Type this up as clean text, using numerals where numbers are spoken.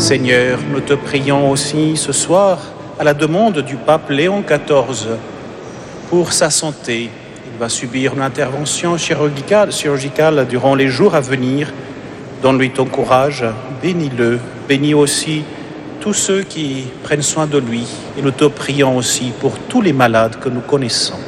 Seigneur, nous te prions aussi ce soir à la demande du pape Léon XIV pour sa santé. Il va subir une intervention chirurgicale durant les jours à venir. Donne-lui ton courage, bénis-le, bénis aussi tous ceux qui prennent soin de lui. Et nous te prions aussi pour tous les malades que nous connaissons.